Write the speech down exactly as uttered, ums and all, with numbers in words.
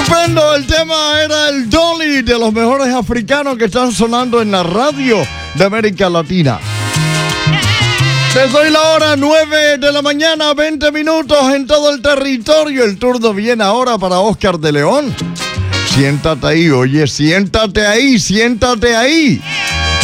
Estupendo, el tema era el Dolly, de los mejores africanos que están sonando en la radio de América Latina. Les doy la hora, nueve de la mañana, veinte minutos en todo el territorio. El turno viene ahora para Oscar de León. Siéntate ahí, oye, siéntate ahí, siéntate ahí.